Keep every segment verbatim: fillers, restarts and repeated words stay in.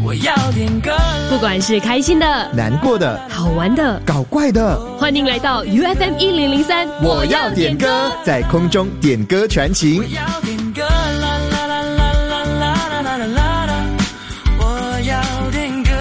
我要点歌， 不管是开心的、 难过的、 好玩的、 搞怪的， 欢迎来到 U F M 一零零三， 我要点歌，在空中点歌传情。 我要点歌，啦啦啦啦啦啦啦啦啦啦，我要点歌，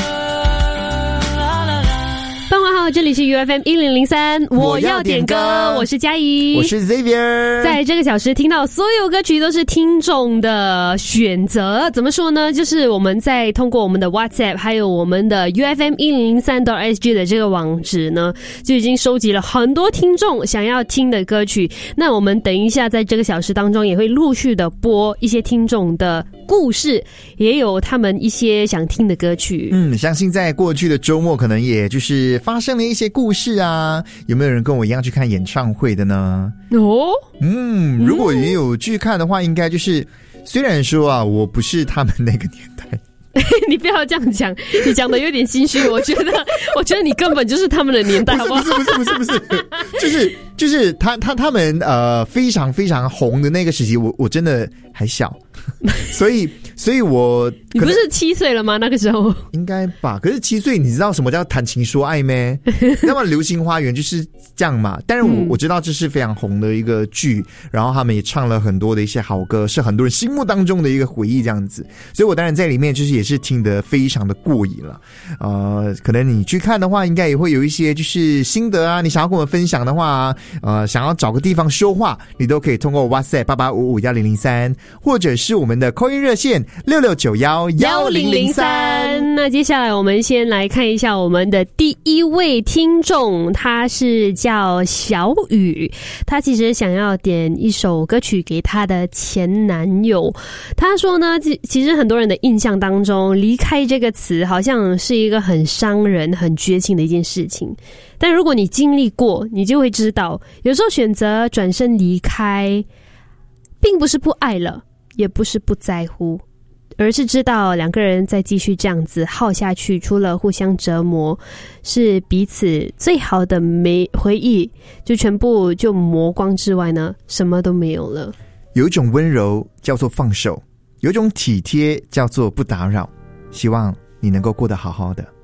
啦啦啦。 傍晚好，这里是 U F M 一零零三，我要点歌，我是佳怡， 我是 Xavier。 在这个小时听到所有歌曲都是听众的选择，怎么说呢？就是我们在通过我们的 WhatsApp 还有我们的 U F M 一零零三 S G 的这个网址呢，就已经收集了很多听众想要听的歌曲。那我们等一下在这个小时当中也会陆续的播一些听众的故事，也有他们一些想听的歌曲。 嗯，相信在过去的周末可能也就是发生了一些故事啊，有没有人跟我一样去看演唱会的呢？ 哦， 嗯，如果也有去看的话，应该就是虽然说啊，我不是他们那个年代。 你不要这样讲，你讲的有点心虚。我觉得，我觉得你根本就是他们的年代，好不好？ 不是不是不是不是不是，就是就是他他他们呃非常非常红的那个时期，我我真的还小，所以所以我你不是七岁了吗？那个时候应该吧？可是七岁，你知道什么叫谈情说爱咩？那么《流星花园》就是这样嘛。但是我、嗯、我知道这是非常红的一个剧，然后他们也唱了很多的一些好歌，是很多人心目当中的一个回忆这样子。所以我当然在里面就是也是听得非常的过瘾了。呃，可能你去看的话，应该也会有一些就是心得啊，你想要跟我们分享的话，呃，想要找个地方说话，你都可以通过 WhatsApp 八八五五一零零三，或者是我们的 call in 热线六六九一一零零三。 那接下来我们先来看一下我们的第一位听众，他是叫小雨，他其实想要点一首歌曲给他的前男友。他说呢，其实很多人的印象当中，离开这个词好像是一个很伤人、很绝情的一件事情。但如果你经历过，你就会知道，有时候选择转身离开，并不是不爱了，也不是不在乎，而是知道两个人再继续这样子耗下去，除了互相折磨，是彼此最好的美回忆就全部就磨光之外呢，什么都没有了。 有一种温柔叫做放手，有一种体贴叫做不打扰，希望你能够过得好好的。